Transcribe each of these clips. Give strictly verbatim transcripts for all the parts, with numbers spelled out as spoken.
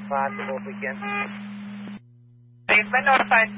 possible if we can. They've been notified.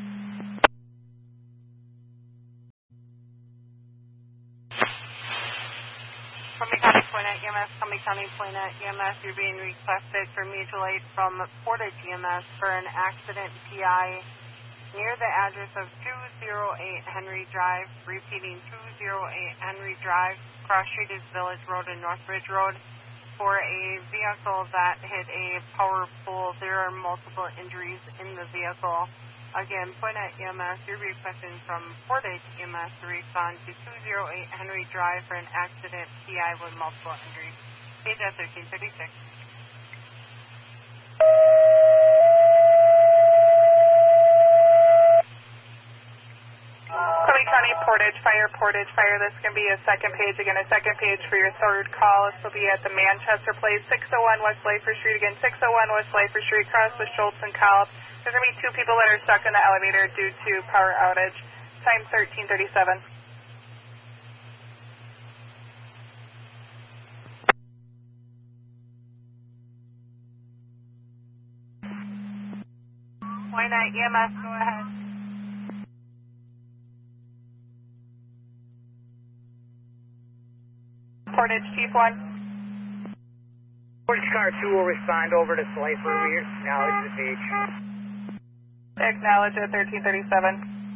Cumbie County Poinet E M S, Cumbie County Poinet E M S, you're being requested for mutual aid from Portage E M S for an accident P I near the address of two oh eight Henry Drive, repeating two oh eight Henry Drive, cross street is Village Road and Northridge Road, for a vehicle that hit a power pole. There are multiple injuries in the vehicle. Again, Poinet E M S, you're requesting from Portage E M S to respond to two oh eight Henry Drive for an accident P I with multiple injuries. Page at thirteen thirty-six. Cumbie County Portage Fire, Portage Fire. This can be a second page. Again, a second page for your third call. This will be at the Manchester Place, six oh one West Leifer Street. Again, six oh one West Leifer Street, across with Schultz and Collins. There's going to be two people that are stuck in the elevator due to power outage. Time thirteen thirty-seven. Poinet E M S, go ahead. Portage, Chief one. Portage Car two will respond over to Slifer. We acknowledge the page. Acknowledge at thirteen thirty-seven.